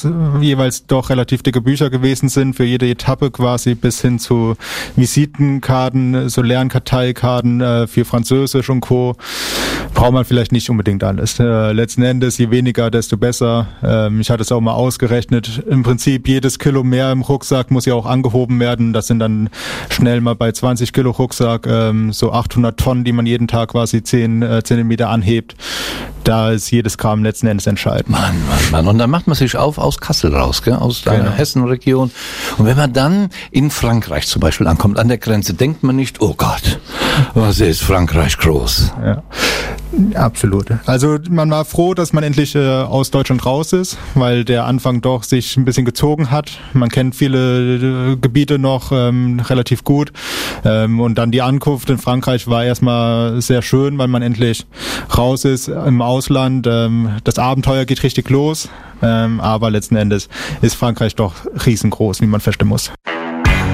jeweils doch relativ dicke Bücher gewesen sind für jede Etappe quasi, bis hin zu Visitenkarten, so Lernkarteikarten für Französisch und Co. Braucht man vielleicht nicht unbedingt alles. Letzten Endes, je weniger, desto besser. Ich hatte es auch mal ausgerechnet. Im Prinzip jedes Kilo mehr im Rucksack muss ja auch angehoben werden. Das sind dann schnell mal bei 20 Kilo Rucksack so 800 Tonnen, die man jeden Tag quasi 10 Zentimeter anhebt. Da ist jedes Gramm letzten Endes entscheidend. Mann. Und dann macht man sich auf aus Kassel raus, gell? Aus deiner Hessenregion. Und wenn man dann in Frankreich zum Beispiel ankommt, an der Grenze, denkt man nicht, oh Gott, was ist Frankreich groß? Ja. Absolut. Also man war froh, dass man endlich aus Deutschland raus ist, weil der Anfang doch sich ein bisschen gezogen hat. Man kennt viele Gebiete noch relativ gut. Und dann die Ankunft in Frankreich war erstmal sehr schön, weil man endlich raus ist im Ausland. Das Abenteuer geht richtig los. Aber letzten Endes ist Frankreich doch riesengroß, wie man feststellen muss.